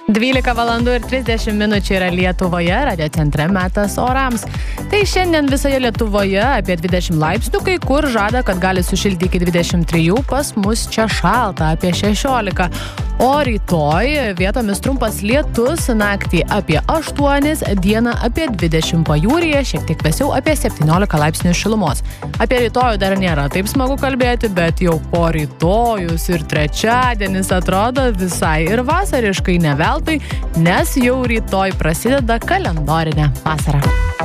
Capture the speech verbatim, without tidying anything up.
dvylika valandų ir trisdešimt minučių yra Lietuvoje, radio centre metas orams. Tai šiandien visoje Lietuvoje apie dvidešimt laipsnių, kai kur žada, kad gali sušilti iki dvidešimt trijų, pas mus čia šalta apie šešiolika. O rytoj vietomis trumpas lietus, naktį apie aštuonis, dieną apie dvidešimt pajūryje, šiek tiek vėsiau apie septyniolika laipsnių šilumos. Apie rytojų dar nėra taip smagu kalbėti, bet jau po rytojus ir trečiadienis atrodo visai ir vasariškai ne veltui, nes jau rytoj prasideda kalendorinė vasara.